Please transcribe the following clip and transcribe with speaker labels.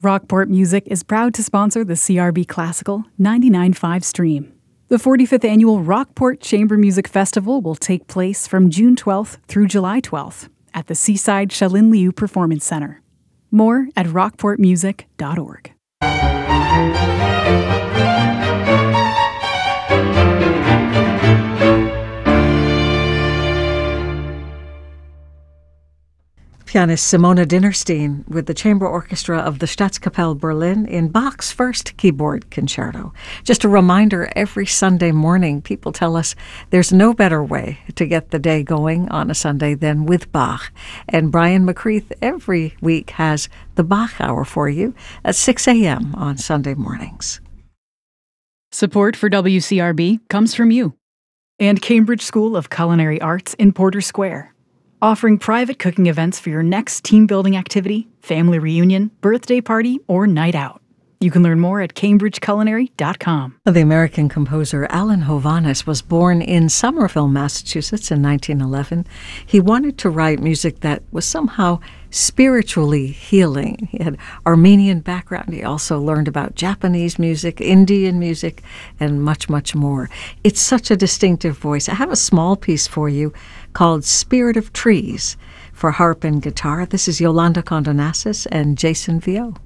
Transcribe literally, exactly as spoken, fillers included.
Speaker 1: Rockport Music is proud to sponsor the C R B Classical ninety-nine point five stream. The forty-fifth Annual Rockport Chamber Music Festival will take place from June twelfth through July twelfth at the Seaside Shalin Liu Performance Center. More at rockport music dot org.
Speaker 2: Pianist Simona Dinnerstein with the Chamber Orchestra of the Staatskapelle Berlin in Bach's first keyboard concerto. Just a reminder, every Sunday morning people tell us there's no better way to get the day going on a Sunday than with Bach. And Brian McCreath every week has the Bach Hour for you at six a.m. on Sunday mornings.
Speaker 1: Support for W C R B comes from you and Cambridge School of Culinary Arts in Porter Square, offering private cooking events for your next team-building activity, family reunion, birthday party, or night out. You can learn more at cambridge culinary dot com.
Speaker 2: The American composer Alan Hovhaness was born in Somerville, Massachusetts in nineteen eleven. He wanted to write music that was somehow spiritually healing. He had Armenian background. He also learned about Japanese music, Indian music, and much, much more. It's such a distinctive voice. I have a small piece for you called Spirit of Trees for harp and guitar. This is Yolanda Condonassis and Jason Vio.